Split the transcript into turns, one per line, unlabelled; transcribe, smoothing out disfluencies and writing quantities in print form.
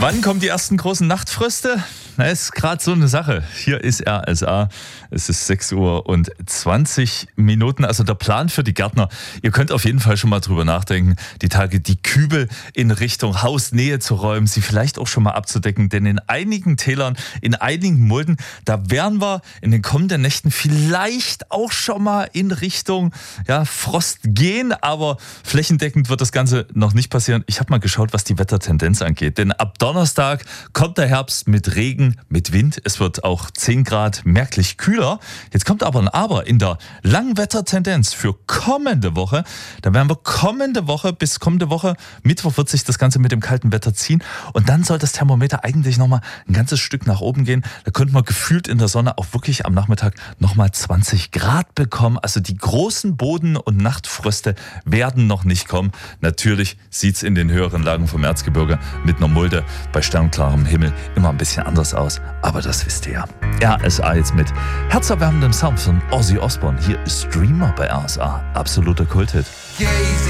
Wann kommen die ersten großen Nachtfröste? Na, ist gerade so eine Sache. Hier ist RSA. Es ist 6:20 Uhr. Also der Plan für die Gärtner. Ihr könnt auf jeden Fall schon mal drüber nachdenken, die Tage die Kübel in Richtung Hausnähe zu räumen, sie vielleicht auch schon mal abzudecken. Denn in einigen Tälern, in einigen Mulden, da werden wir in den kommenden Nächten vielleicht auch schon mal in Richtung Frost gehen. Aber flächendeckend wird das Ganze noch nicht passieren. Ich habe mal geschaut, was die Wettertendenz angeht. Denn ab Donnerstag kommt der Herbst mit Regen, mit Wind. Es wird auch 10 Grad merklich kühler. Jetzt kommt aber ein Aber in der Langwettertendenz für kommende Woche. Da werden wir bis kommende Woche, Mittwoch wird sich das Ganze mit dem kalten Wetter ziehen. Und dann soll das Thermometer eigentlich nochmal ein ganzes Stück nach oben gehen. Da könnte man gefühlt in der Sonne auch wirklich am Nachmittag nochmal 20 Grad bekommen. Also die großen Boden- und Nachtfröste werden noch nicht kommen. Natürlich sieht es in den höheren Lagen vom Erzgebirge mit einer Mulde bei sternklarem Himmel immer ein bisschen anders aus, aber das wisst ihr ja. RSA jetzt mit herzerwärmendem Sound von Ozzy Osbourne. Hier ist Dreamer bei RSA. Absoluter Kulthit.